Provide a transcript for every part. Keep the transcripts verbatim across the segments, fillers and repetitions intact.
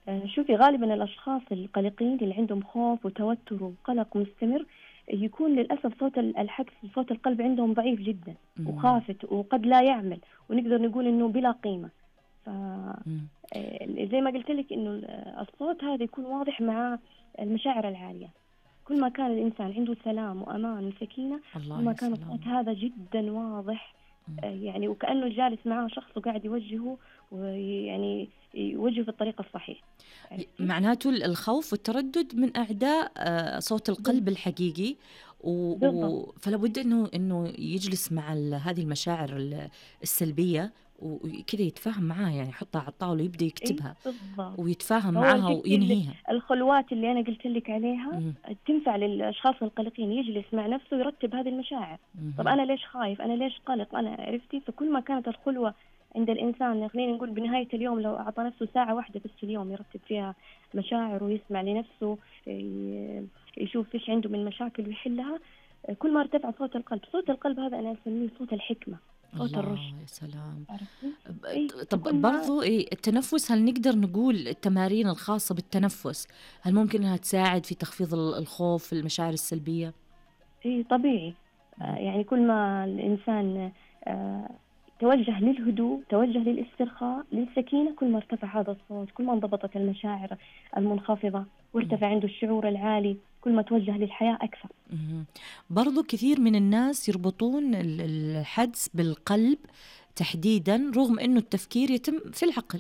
آه، شوفي، غالبا الأشخاص القلقين اللي عندهم خوف وتوتر وقلق مستمر يكون للأسف صوت ال- الحدس صوت القلب عندهم ضعيف جدا مم. وخافت وقد لا يعمل، ونقدر نقول إنه بلا قيمة. ف مم. آه، زي ما قلت لك إنه ال- الصوت هذا يكون واضح مع المشاعر العالية. كل ما كان الإنسان عنده سلام وأمان وسكينة، كل الله ما يا كان الصوت سلام. هذا جدا واضح. مم. آه، يعني وكأنه جالس معاه شخص وقاعد يوجهه، ويعني يوجهه في الطريق الصحيح. عرفتي؟ معناته ال- الخوف والتردد من أعداء آه، صوت القلب بالضبط. الحقيقي. و... بالضبط. و... فلا بد إنه إنه يجلس مع ال... هذه المشاعر ال- السلبية، وكذا يتفاهم معاها، يعني يحطها على الطاولة ويبدأ اي يكتبها بالضبط. ويتفاهم هو معاها شفتي ال- وينهيها. الخلوات اللي أنا قلت لك عليها مم. تنفع للأشخاص القلقين، يجلس مع نفسه ويرتب هذه المشاعر. طب مم. أنا ليش خايف؟ أنا ليش قلق؟ أنا عرفتي؟ فكل ما كانت الخلوة عند الإنسان، خلينا نقول بنهاية اليوم، لو أعطى نفسه ساعة واحدة بس في اليوم يرتب فيها مشاعر ويسمع لنفسه، ي- يشوف إيش عنده من مشاكل ويحلها، كل ما ارتفع صوت القلب. صوت القلب هذا أنا أسميه صوت الحكمة، صوت الرشد. الله يا سلام. عرفتي؟ ب- إيه، طب فكل ما برضو إيه التنفس؟ هل نقدر نقول التمارين الخاصة بالتنفس هل ممكن أنها تساعد في تخفيض ال- الخوف، المشاعر السلبية؟ إيه طبيعي. آه، مم. يعني كل ما الإنسان آه، توجه للهدوء، توجه للاسترخاء، للسكينة، كل ما ارتفع هذا الصوت، كل ما انضبطت المشاعر المنخفضة مم. وارتفع عنده الشعور العالي، كل ما توجه للحياة أكثر. مم. برضو كثير من الناس يربطون ال- الحدس بالقلب تحديدا، رغم أنه التفكير يتم في العقل.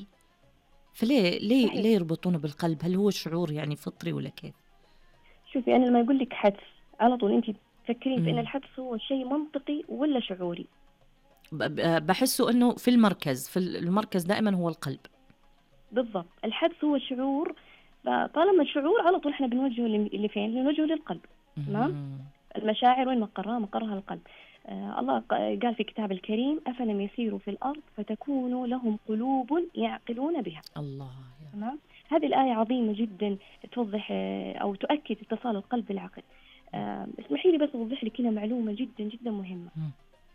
فليه ليه صحيح. ليه يربطونه بالقلب؟ هل هو شعور يعني فطري ولا كيف؟ شوفي، أنا لما يقول لك حدس، على طول أنت تفكرين في أن مم. الحدس هو شيء منطقي ولا شعوري؟ ب- ب- بحسه أنه في المركز، في المركز دائما هو القلب. بالضبط، الحدس هو شعور. فطالما الشعور على طول احنا بنوجهه اللي فين؟ بنوجهه للقلب. تمام. مم. المشاعر وين مقرها؟ مقرها القلب. آه الله ق- قال في كتاب الكريم: أفلم يسيروا في الأرض فتكون لهم قلوب يعقلون بها. الله يا. تمام. هذه الآية عظيمة جدا، توضح آه أو تؤكد اتصال القلب بالعقل. آه اسمحي لي بس أوضح لك هنا معلومة جدا جدا مهمة. مم.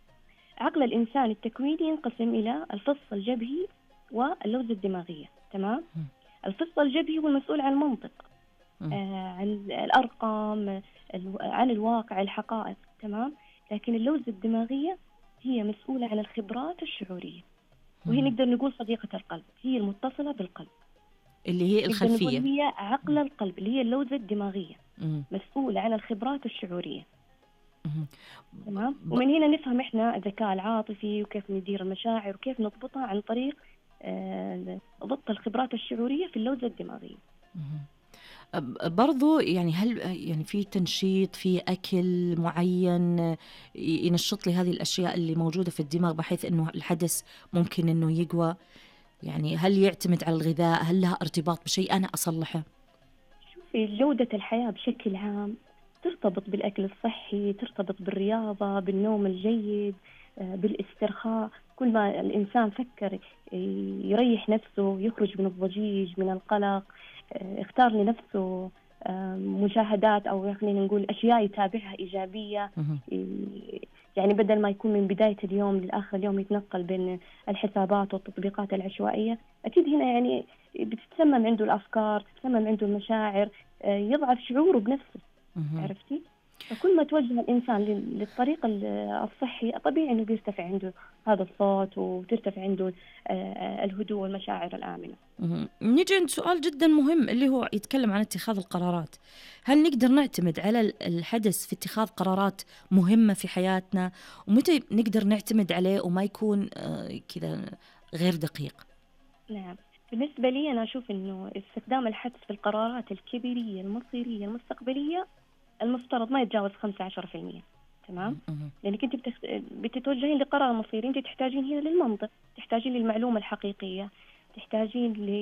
عقل الإنسان التكويني ينقسم إلى الفص الجبهي واللوزة الدماغية. تمام. مم. الفص الجبهي هو المسؤول عن المنطق، مم. آه عن الأرقام، الو- عن الواقع، الحقائق. تمام. لكن اللوزة الدماغية هي مسؤولة عن الخبرات الشعورية، وهي مم. نقدر نقول صديقة القلب، هي المتصلة بالقلب. اللي هي نقدر نقول الخلفية. هي عقل القلب، اللي هي اللوزة الدماغية، مم. مسؤولة عن الخبرات الشعورية. مم. تمام. ب... ومن هنا نفهم إحنا الذكاء العاطفي، وكيف ندير المشاعر، وكيف نضبطها عن طريق آه، ضبط الخبرات الشعورية في اللوزة الدماغية. مم. ب- برضو يعني هل يعني في تنشيط، في أكل معين ي- ينشط لي هذه الأشياء اللي موجودة في الدماغ بحيث أنه الحدث ممكن أنه يقوى؟ يعني هل يعتمد على الغذاء؟ هل لها ارتباط بشيء أنا أصلحه؟ في جودة الحياة بشكل عام ترتبط بالأكل الصحي، ترتبط بالرياضة، بالنوم الجيد، آه، بالاسترخاء. كل ما الإنسان فكر يريح نفسه، يخرج من الضجيج، من القلق، آه، اختار لنفسه آه، مشاهدات أو خلينا نقول أشياء يتابعها إيجابية. مهم. ي- يعني بدل ما يكون من بداية اليوم لآخر اليوم يتنقل بين الحسابات والتطبيقات العشوائية، أكيد هنا يعني بتتسمم عنده الأفكار، تتسمم عنده المشاعر، آه، يضعف شعوره بنفسه. مهم. عرفتي؟ فكل ما توجه الإنسان لل- للطريق ال- الصحي، طبيعي إنه بيرتفع عنده هذا الصوت، وترتفع عنده آه، الهدوء والمشاعر الآمنة. مهم. نيجي عند سؤال جدا مهم اللي هو يتكلم عن اتخاذ القرارات. هل نقدر نعتمد على ال- الحدث في اتخاذ قرارات مهمة في حياتنا؟ ومتى نقدر نعتمد عليه وما يكون آه، كذا غير دقيق؟ نعم. بالنسبة لي أنا أشوف إنه استخدام الحدس في القرارات الكبيرية المصيرية المستقبلية المفترض ما يتجاوز خمسة عشر في المية. تمام. مهم. لأنك أنت بتخ... بتتوجهين لقرار مصيري، أنت تحتاجين هنا للمنطق، تحتاجين للمعلومة الحقيقية، تحتاجين ل...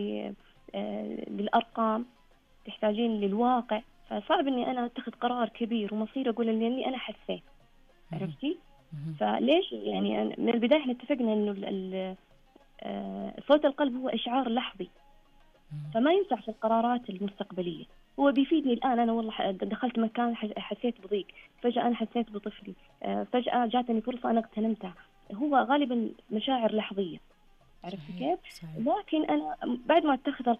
آه، للأرقام، تحتاجين للواقع. فصعب إني أنا أتخذ قرار كبير ومصيري أقول إني أنا حسيت. مهم. عرفتي؟ مهم. فليش يعني أنا- من البداية إحنا اتفقنا إنه ال... ال... آه، صوت القلب هو إشعار لحظي، فما ينفع في القرارات المستقبلية. هو بيفيدني الآن، أنا والله ح- دخلت مكان ح- حسيت بضيق، فجأة أنا حسيت بطفلي، آه، فجأة جاتني فرصة أنا اغتنمتها. هو غالبا مشاعر لحظية. عرفتي صحيح كيف؟ صحيح. لكن أنا بعد ما أتخذ